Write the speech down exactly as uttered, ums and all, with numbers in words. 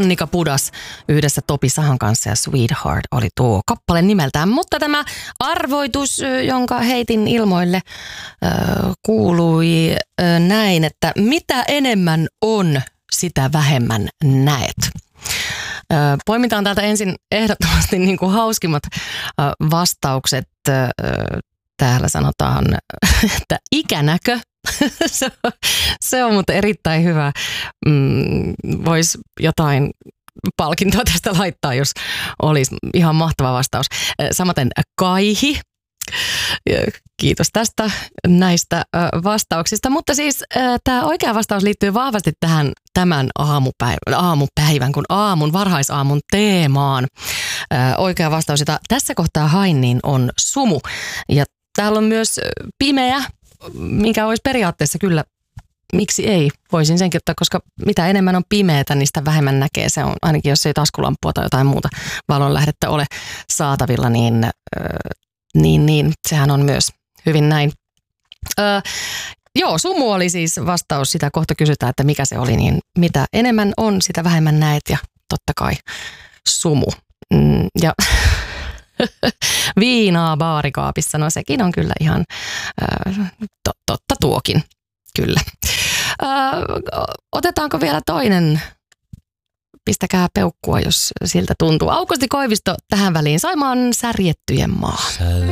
Annika Pudas yhdessä Topi Sahan kanssa ja Sweetheart oli tuo kappale nimeltään. Mutta tämä arvoitus, jonka heitin ilmoille, kuului näin, että mitä enemmän on, sitä vähemmän näet. Poimitaan täältä ensin ehdottomasti niin kuin hauskimmat vastaukset. Täällä sanotaan, että ikänäkö. se, on, se on mutta erittäin hyvä. Mm, Voisi jotain palkintoa tästä laittaa, jos olisi ihan mahtava vastaus. Samaten kaihi. Kiitos tästä näistä vastauksista. Mutta siis tämä oikea vastaus liittyy vahvasti tähän tämän aamupäivän, aamupäivän kun aamun, varhaisaamun teemaan. Oikea vastaus, jota tässä kohtaa hain, niin on sumu. Ja täällä on myös pimeä, mikä olisi periaatteessa kyllä, miksi ei, voisin senkin ottaa, koska mitä enemmän on pimeätä, niin sitä vähemmän näkee. Se on ainakin, jos ei taskulampua tai jotain muuta valonlähdettä ole saatavilla, niin, niin, niin sehän on myös hyvin näin. Öö, joo, sumu oli siis vastaus, sitä kohta kysytään, että mikä se oli, niin mitä enemmän on, sitä vähemmän näet ja totta kai sumu. Mm, ja viinaa baarikaapissa, no sekin on kyllä ihan äh, to, totta tuokin, kyllä. Äh, otetaanko vielä toinen? Pistäkää peukkua, jos siltä tuntuu. Aukusti Koivisto tähän väliin. Saimaan särjettyjen maa.